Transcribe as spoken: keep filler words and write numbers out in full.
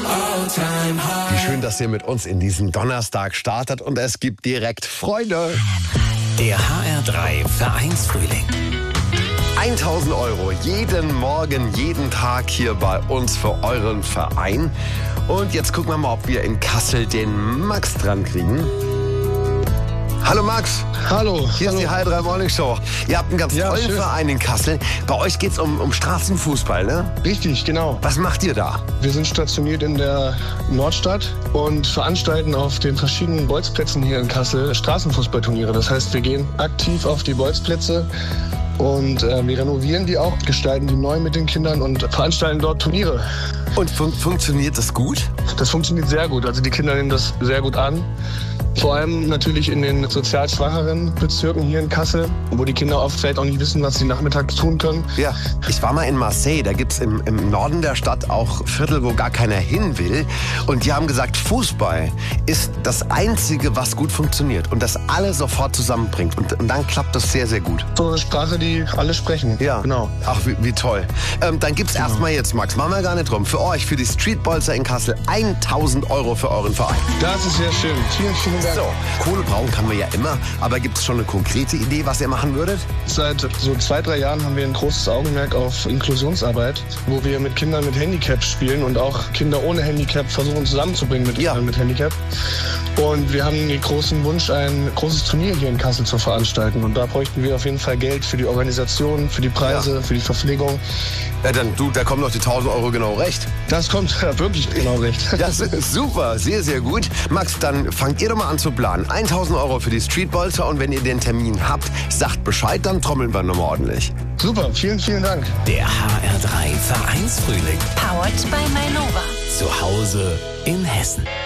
Wie schön, dass ihr mit uns in diesen Donnerstag startet und es gibt direkt Freude. Der H R drei Vereinsfrühling. tausend Euro jeden Morgen, jeden Tag hier bei uns für euren Verein. Und jetzt gucken wir mal, ob wir in Kassel den Max dran kriegen. Hallo Max. Hallo. Hier hallo. ist die H R drei Morning Show. Ihr habt einen ganz Ja, tollen schön. Verein in Kassel. Bei euch geht es um, um Straßenfußball, ne? Richtig, genau. Was macht ihr da? Wir sind stationiert in der Nordstadt und veranstalten auf den verschiedenen Bolzplätzen hier in Kassel Straßenfußballturniere. Das heißt, wir gehen aktiv auf die Bolzplätze und äh, wir renovieren die auch, gestalten die neu mit den Kindern und veranstalten dort Turniere. Und fun funktioniert das gut? Das funktioniert sehr gut. Also die Kinder nehmen das sehr gut an. Vor allem natürlich in den sozial schwacheren Bezirken hier in Kassel, wo die Kinder oft vielleicht auch nicht wissen, was sie nachmittags tun können. Ja, ich war mal in Marseille, da gibt's im, im Norden der Stadt auch Viertel, wo gar keiner hin will. Und die haben gesagt, Fußball ist das Einzige, was gut funktioniert und das alle sofort zusammenbringt. Und, und dann klappt das sehr, sehr gut. So eine Sprache, die alle sprechen. Ja, Genau. Ach, wie, wie toll. Ähm, dann gibt's Genau. erstmal jetzt, Max, machen wir gar nicht drum, für euch, für die Streetbolzer in Kassel, tausend Euro für euren Verein. Das ist sehr schön. Vielen, vielen Dank. So, Kohle brauchen kann man ja immer, aber gibt's schon eine konkrete Idee, was ihr machen würdet? Seit so zwei, drei Jahren haben wir ein großes Augenmerk auf Inklusionsarbeit, wo wir mit Kindern mit Handicap spielen und auch Kinder ohne Handicap versuchen zusammenzubringen mit Ja. Kindern mit Handicap. Und wir haben den großen Wunsch, ein großes Turnier hier in Kassel zu veranstalten. Und da bräuchten wir auf jeden Fall Geld für die Organisation, für die Preise, Ja. für die Verpflegung. Ja, dann, du, da kommen doch die tausend Euro genau recht. Das kommt ja wirklich genau recht. Das ist super, sehr, sehr gut. Max, dann fangt ihr doch mal an zu planen. tausend Euro für die Streetbolzer und wenn ihr den Termin habt, sagt Bescheid, dann trommeln wir nochmal ordentlich. Super, vielen, vielen Dank. Der H R drei Vereinsfrühling. Powered by Mainova. Zu Hause in Hessen.